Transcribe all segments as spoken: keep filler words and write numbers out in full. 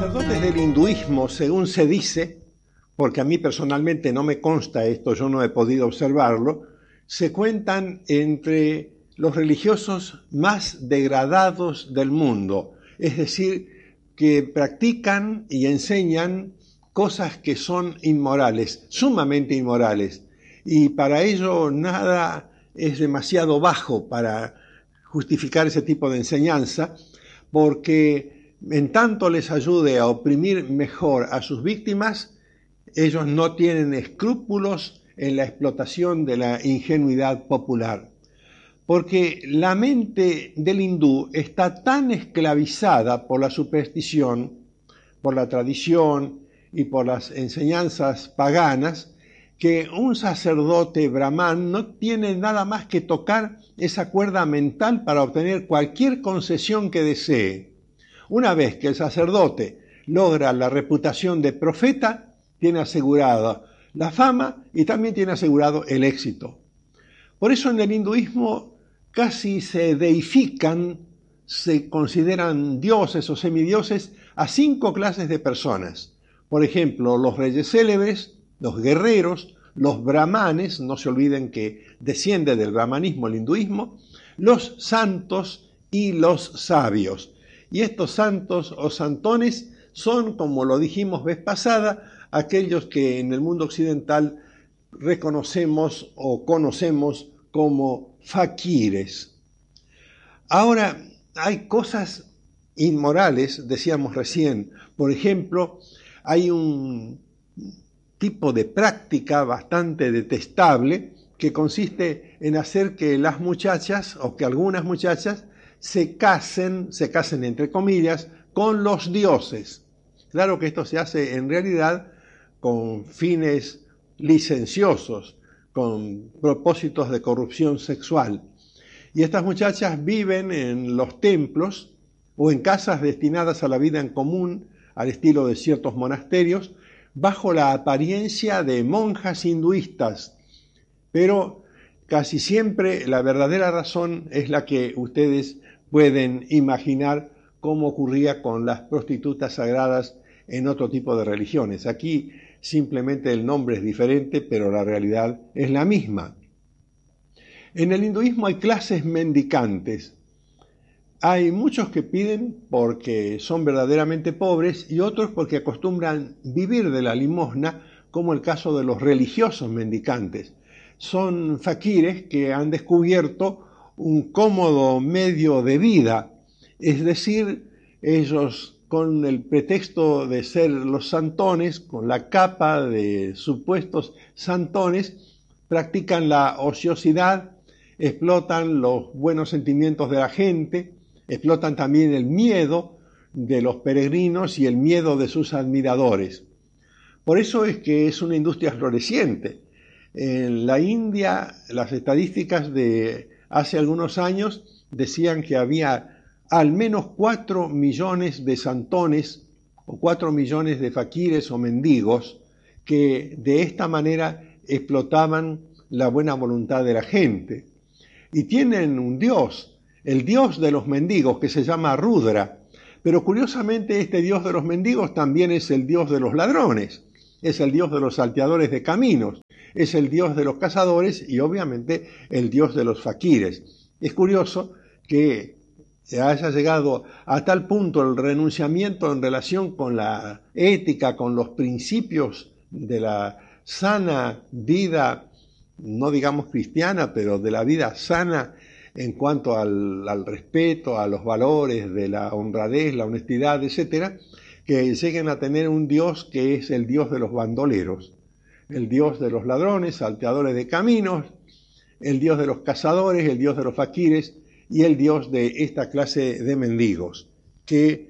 sacerdotes del hinduismo, según se dice, porque a mí personalmente no me consta esto, yo no he podido observarlo, se cuentan entre los religiosos más degradados del mundo, es decir, que practican y enseñan cosas que son inmorales, sumamente inmorales, y para ello nada es demasiado bajo para justificar ese tipo de enseñanza, porque en tanto les ayude a oprimir mejor a sus víctimas, ellos no tienen escrúpulos en la explotación de la ingenuidad popular. Porque la mente del hindú está tan esclavizada por la superstición, por la tradición y por las enseñanzas paganas, que un sacerdote brahman no tiene nada más que tocar esa cuerda mental para obtener cualquier concesión que desee. Una vez que el sacerdote logra la reputación de profeta, tiene asegurada la fama y también tiene asegurado el éxito. Por eso en el hinduismo casi se deifican, se consideran dioses o semidioses a cinco clases de personas. Por ejemplo, los reyes célebres, los guerreros, los brahmanes, no se olviden que desciende del brahmanismo el hinduismo, los santos y los sabios. Y estos santos o santones son, como lo dijimos vez pasada, aquellos que en el mundo occidental reconocemos o conocemos como faquires. Ahora, hay cosas inmorales, decíamos recién. Por ejemplo, hay un tipo de práctica bastante detestable que consiste en hacer que las muchachas o que algunas muchachas se casen, se casen entre comillas, con los dioses. Claro que esto se hace en realidad con fines licenciosos, con propósitos de corrupción sexual. Y estas muchachas viven en los templos o en casas destinadas a la vida en común, al estilo de ciertos monasterios, bajo la apariencia de monjas hinduistas. Pero casi siempre la verdadera razón es la que ustedes pueden imaginar, como ocurría con las prostitutas sagradas en otro tipo de religiones. Aquí simplemente el nombre es diferente, pero la realidad es la misma. En el hinduismo hay clases mendicantes. Hay muchos que piden porque son verdaderamente pobres y otros porque acostumbran vivir de la limosna, como el caso de los religiosos mendicantes. Son faquires que han descubierto un cómodo medio de vida, es decir, ellos con el pretexto de ser los santones, con la capa de supuestos santones, practican la ociosidad, explotan los buenos sentimientos de la gente, explotan también el miedo de los peregrinos y el miedo de sus admiradores. Por eso es que es una industria floreciente. En la India, las estadísticas de hace algunos años decían que había al menos cuatro millones de santones o cuatro millones de faquires o mendigos que de esta manera explotaban la buena voluntad de la gente. Y tienen un dios, el dios de los mendigos, que se llama Rudra. Pero curiosamente este dios de los mendigos también es el dios de los ladrones, es el dios de los salteadores de caminos, es el dios de los cazadores y obviamente el dios de los faquires. Es curioso que haya llegado a tal punto el renunciamiento en relación con la ética, con los principios de la sana vida, no digamos cristiana, pero de la vida sana en cuanto al, al respeto, a los valores de la honradez, la honestidad, etcétera, que lleguen a tener un Dios que es el Dios de los bandoleros, el Dios de los ladrones, salteadores de caminos, el Dios de los cazadores, el Dios de los faquires y el Dios de esta clase de mendigos, que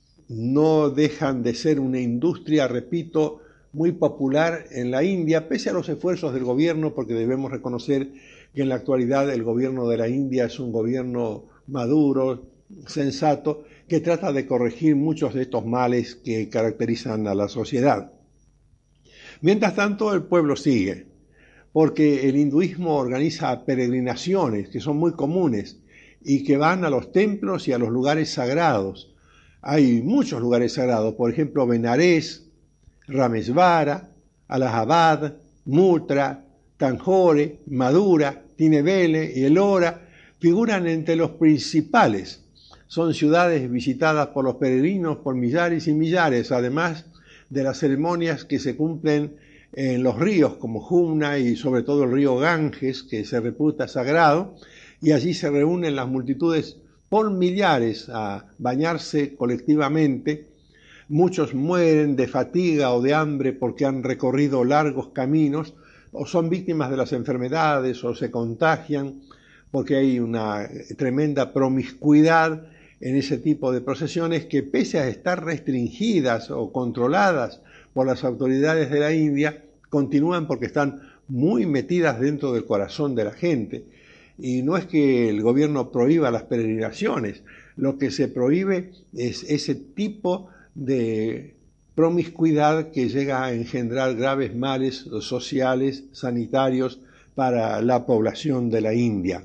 no dejan de ser una industria, repito, muy popular en la India, pese a los esfuerzos del gobierno, porque debemos reconocer que en la actualidad el gobierno de la India es un gobierno maduro, sensato, que trata de corregir muchos de estos males que caracterizan a la sociedad. Mientras tanto, el pueblo sigue, porque el hinduismo organiza peregrinaciones que son muy comunes y que van a los templos y a los lugares sagrados. hay muchos lugares sagrados, por ejemplo, Benares, Ramesvara, Allahabad, Mutra, Tanjore, Madura, Tinebele y Elora figuran entre los principales. Son ciudades visitadas por los peregrinos por millares y millares, además de las ceremonias que se cumplen en los ríos como Jumna y sobre todo el río Ganges, que se reputa sagrado, y allí se reúnen las multitudes por millares a bañarse colectivamente. Muchos mueren de fatiga o de hambre porque han recorrido largos caminos, o son víctimas de las enfermedades, o se contagian, porque hay una tremenda promiscuidad en ese tipo de procesiones que, pese a estar restringidas o controladas por las autoridades de la India, continúan porque están muy metidas dentro del corazón de la gente. Y no es que el gobierno prohíba las peregrinaciones, lo que se prohíbe es ese tipo de promiscuidad que llega a engendrar graves males sociales, sanitarios para la población de la India.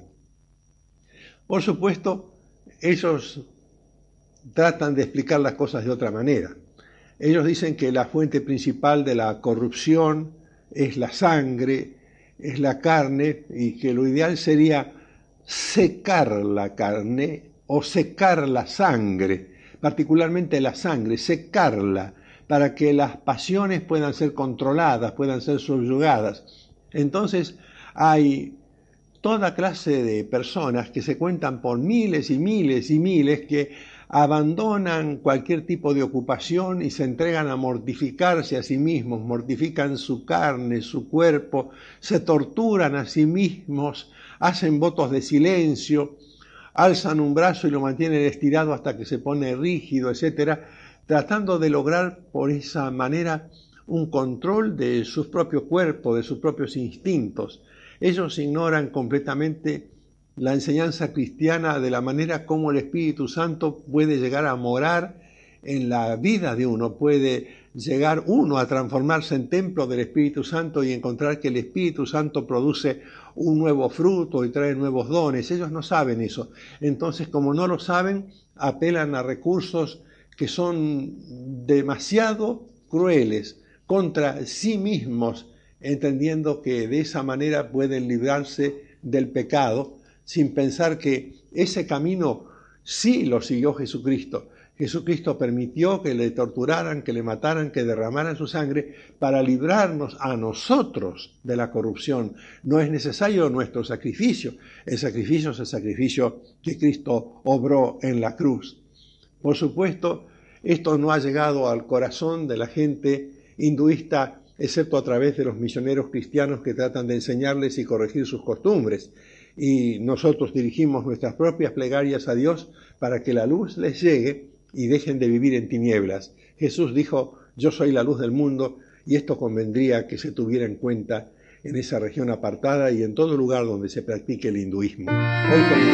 Por supuesto, ellos tratan de explicar las cosas de otra manera. Ellos dicen que la fuente principal de la corrupción es la sangre, es la carne, y que lo ideal sería secar la carne o secar la sangre, particularmente la sangre, secarla, para que las pasiones puedan ser controladas, puedan ser subyugadas. Entonces hay toda clase de personas que se cuentan por miles y miles y miles que abandonan cualquier tipo de ocupación y se entregan a mortificarse a sí mismos, mortifican su carne, su cuerpo, se torturan a sí mismos, hacen votos de silencio, alzan un brazo y lo mantienen estirado hasta que se pone rígido, etcétera, tratando de lograr por esa manera un control de su propio cuerpo, de sus propios instintos. Ellos ignoran completamente la enseñanza cristiana de la manera como el Espíritu Santo puede llegar a morar en la vida de uno, puede llegar uno a transformarse en templo del Espíritu Santo y encontrar que el Espíritu Santo produce un nuevo fruto y trae nuevos dones. Ellos no saben eso. Entonces, como no lo saben, apelan a recursos que son demasiado crueles contra sí mismos, entendiendo que de esa manera pueden librarse del pecado, sin pensar que ese camino sí lo siguió Jesucristo. Jesucristo permitió que le torturaran, que le mataran, que derramaran su sangre para librarnos a nosotros de la corrupción. No es necesario nuestro sacrificio. El sacrificio es el sacrificio que Cristo obró en la cruz. Por supuesto, esto no ha llegado al corazón de la gente hinduista, excepto a través de los misioneros cristianos que tratan de enseñarles y corregir sus costumbres. Y nosotros dirigimos nuestras propias plegarias a Dios para que la luz les llegue y dejen de vivir en tinieblas. Jesús dijo: yo soy la luz del mundo, y esto convendría que se tuviera en cuenta en esa región apartada y en todo lugar donde se practique el hinduismo. Hoy